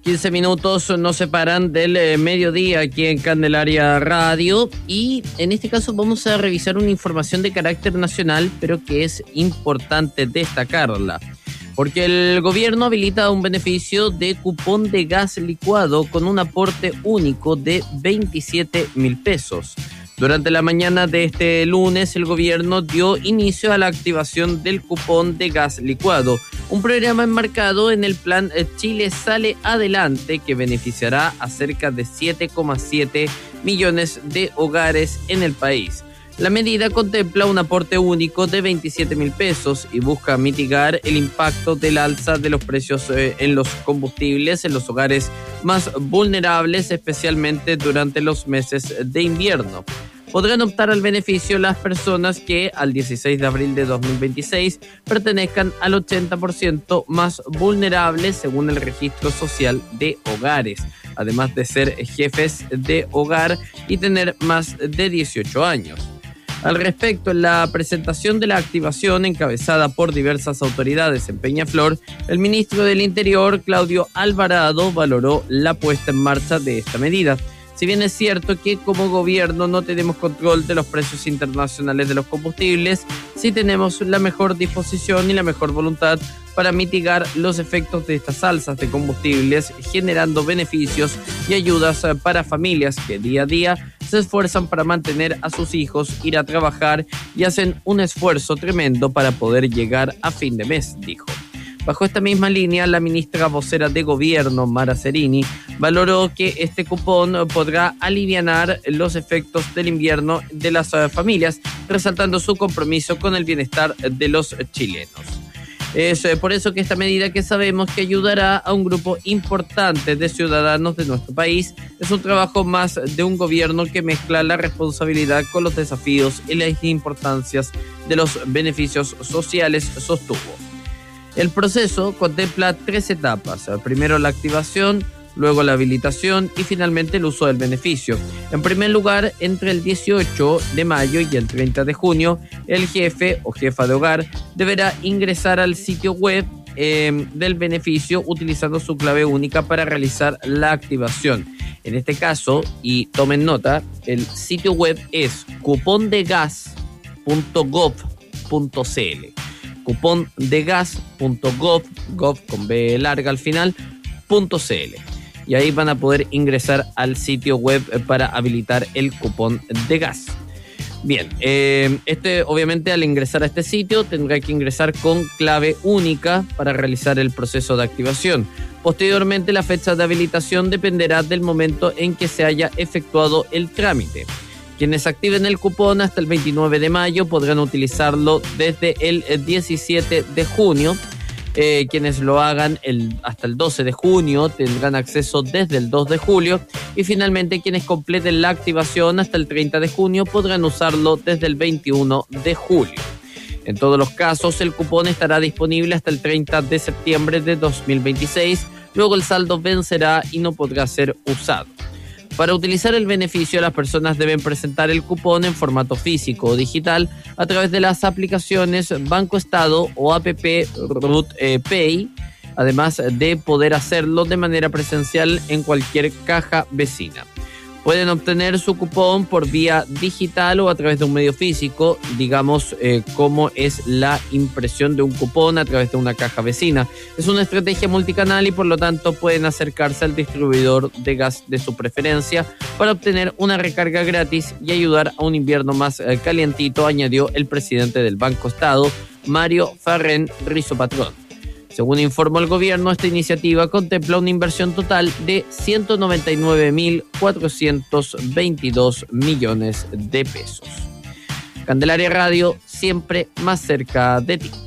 15 minutos nos separan del mediodía aquí en Candelaria Radio y en este caso vamos a revisar una información de carácter nacional, pero que es importante destacarla, porque el gobierno habilita un beneficio de cupón de gas licuado con un aporte único de 27.000 pesos. Durante la mañana de este lunes, el gobierno dio inicio a la activación del cupón de gas licuado, un programa enmarcado en el plan Chile Sale Adelante que beneficiará a cerca de 7,7 millones de hogares en el país. La medida contempla un aporte único de 27.000 pesos y busca mitigar el impacto del alza de los precios en los combustibles en los hogares más vulnerables, especialmente durante los meses de invierno. Podrán optar al beneficio las personas que al 16 de abril de 2026 pertenezcan al 80% más vulnerables según el registro social de hogares, además de ser jefes de hogar y tener más de 18 años. Al respecto, en la presentación de la activación encabezada por diversas autoridades en Peñaflor, el ministro del Interior, Claudio Alvarado, valoró la puesta en marcha de esta medida. Si bien es cierto que como gobierno no tenemos control de los precios internacionales de los combustibles, sí tenemos la mejor disposición y la mejor voluntad para mitigar los efectos de estas alzas de combustibles, generando beneficios y ayudas para familias que día a día se esfuerzan para mantener a sus hijos, ir a trabajar y hacen un esfuerzo tremendo para poder llegar a fin de mes, dijo. Bajo esta misma línea, la ministra vocera de Gobierno, Mara Cerini, valoró que este cupón podrá alivianar los efectos del invierno de las familias, resaltando su compromiso con el bienestar de los chilenos. Es por eso que esta medida, que sabemos que ayudará a un grupo importante de ciudadanos de nuestro país, es un trabajo más de un gobierno que mezcla la responsabilidad con los desafíos y las importancias de los beneficios sociales, sostuvo. El proceso contempla 3 etapas. Primero la activación, luego la habilitación y finalmente el uso del beneficio. En primer lugar, entre el 18 de mayo y el 30 de junio, el jefe o jefa de hogar deberá ingresar al sitio web del beneficio utilizando su clave única para realizar la activación. En este caso, y tomen nota, el sitio web es cupondegas.gov.cl. cupondegas.gov, gov con B larga al final, .cl. Y ahí van a poder ingresar al sitio web para habilitar el cupón de gas. Bien, obviamente al ingresar a este sitio tendrá que ingresar con clave única para realizar el proceso de activación. Posteriormente, la fecha de habilitación dependerá del momento en que se haya efectuado el trámite. Quienes activen el cupón hasta el 29 de mayo podrán utilizarlo desde el 17 de junio. Quienes lo hagan hasta el 12 de junio tendrán acceso desde el 2 de julio. Y finalmente, quienes completen la activación hasta el 30 de junio podrán usarlo desde el 21 de julio. En todos los casos, el cupón estará disponible hasta el 30 de septiembre de 2026. Luego el saldo vencerá y no podrá ser usado. Para utilizar el beneficio, las personas deben presentar el cupón en formato físico o digital a través de las aplicaciones Banco Estado o APP Root Pay, además de poder hacerlo de manera presencial en cualquier caja vecina. Pueden obtener su cupón por vía digital o a través de un medio físico, digamos como es la impresión de un cupón a través de una caja vecina. Es una estrategia multicanal y por lo tanto pueden acercarse al distribuidor de gas de su preferencia para obtener una recarga gratis y ayudar a un invierno más calientito, añadió el presidente del Banco Estado, Mario Farrén Rizopatrón. Según informó el gobierno, esta iniciativa contempla una inversión total de 199.422 millones de pesos. Candelaria Radio, siempre más cerca de ti.